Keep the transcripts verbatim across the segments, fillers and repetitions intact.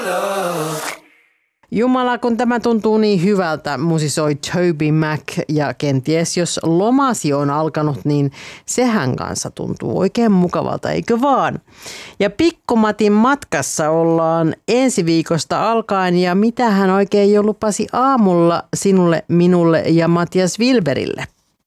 Jumala, kun tämä tuntuu niin hyvältä, musisoi Toby Mac, ja kenties jos lomasi on alkanut, niin sehän kanssa tuntuu oikein mukavalta, eikö vaan? Ja Pikku-Matin matkassa ollaan ensi viikosta alkaen, ja mitä hän oikein jo lupasi aamulla sinulle, minulle ja Matias Wilberille?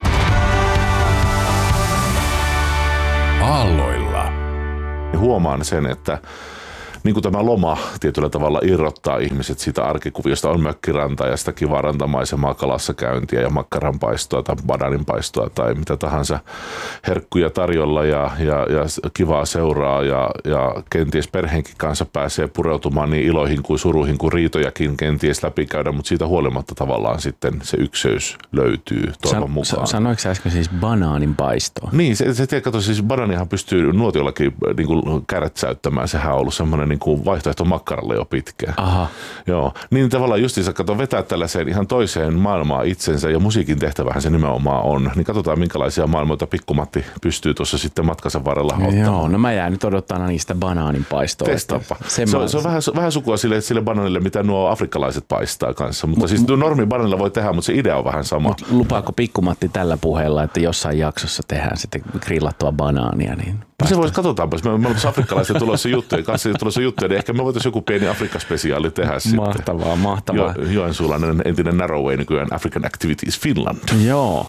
Aalloilla. Huomaan sen, että niin kuin tämä loma tietyllä tavalla irrottaa ihmiset siitä arkikuviosta, on mökkiranta ja sitä kivaa rantamaisemaa, kalassa käyntiä ja makkaranpaistoa tai bananinpaistoa tai mitä tahansa herkkuja tarjolla ja, ja, ja kivaa seuraa ja, ja kenties perheenkin kanssa pääsee pureutumaan niin iloihin kuin suruihin kuin riitojakin kenties läpikäydä, mutta siitä huolimatta tavallaan sitten se ykseys löytyy toivon mukaan. Sanoiko sä äsken siis banaaninpaistoa? Niin, se, se tiedä, siis banaanihan pystyy nuotiollakin niin kuin kärtsäyttämään, sehän on ollut semmoinen niin kuin vaihtoehto makkaralle jo pitkään. Aha. Joo, niin tavallaan justiinsa kato vetää tällaiseen ihan toiseen maailmaan itsensä ja musiikin tehtävähän se nimenomaan on. Niin katsotaan minkälaisia maailmoita Pikku-Matti pystyy tuossa sitten matkansa varrella ottamaan. Joo, no mä jään nyt odottaa niistä banaaninpaistoista. Se, se, on, se on vähän, vähän sukua sille, sille banaanille, mitä nuo afrikkalaiset paistaa kanssa. Mutta mut, siis tuo normi banaanilla voi tehdä, mutta se idea on vähän sama. Mut lupaako Pikku-Matti tällä puheella, että jossain jaksossa tehdään sitten grillattua banaania? Niin no se voisi, katsotaanpas. Me, me ollaan afrikkalaisten tulossa juttuja, kanssa tulossa juttuja, niin ehkä me voitaisiin joku pieni Afrikka-spesiaali tehdä sitten. Mahtavaa, mahtavaa. Jo, Joensuulainen entinen Narrowway, nykyään African Activities Finland. Joo.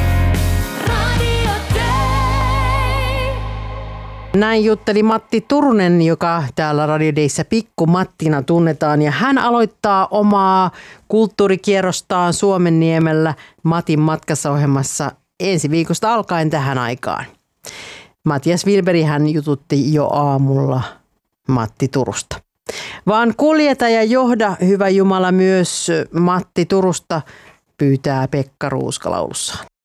Näin jutteli Matti Turunen, joka täällä Radio Dayssä Pikku-Mattina tunnetaan, ja hän aloittaa omaa kulttuurikierrostaan Suomenniemellä Matin matkassa -ohjelmassa ensi viikosta alkaen tähän aikaan. Matias Wilberi hän jututti jo aamulla Matti Turusta. Vaan kuljeta ja johda, hyvä Jumala, myös Matti Turusta, pyytää Pekka Ruuska laulussaan.